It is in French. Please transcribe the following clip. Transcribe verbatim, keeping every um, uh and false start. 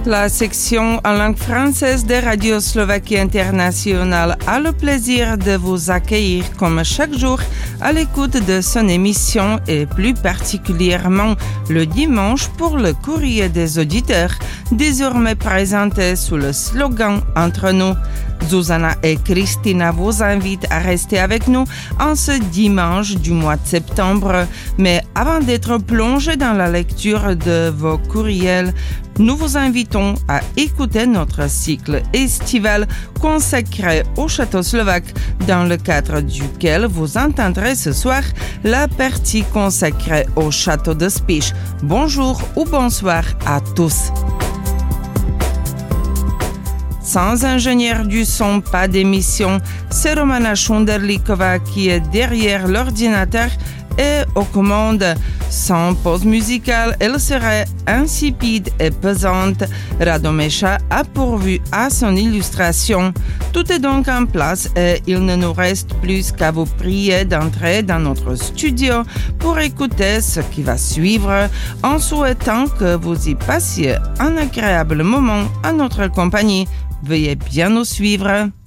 La section en langue française de Radio Slovaquie Internationale a le plaisir de vous accueillir comme chaque jour à l'écoute de son émission et plus particulièrement le dimanche pour le courrier des auditeurs, désormais présenté sous le slogan Entre nous. Zuzana et Christina vous invitent à rester avec nous en ce dimanche du mois de septembre. Mais avant d'être plongés dans la lecture de vos courriels, nous vous invitons à écouter notre cycle estival consacré au château slovaque, dans le cadre duquel vous entendrez ce soir la partie consacrée au château de Spiš. Bonjour ou bonsoir à tous. Sans ingénieur du son, pas d'émission. C'est Romana Šunderlíková qui est derrière l'ordinateur et aux commandes. Sans pause musicale, elle serait insipide et pesante. Radomeša a pourvu à son illustration. Tout est donc en place et il ne nous reste plus qu'à vous prier d'entrer dans notre studio pour écouter ce qui va suivre, en souhaitant que vous y passiez un agréable moment à notre compagnie. Veuillez bien nous suivre.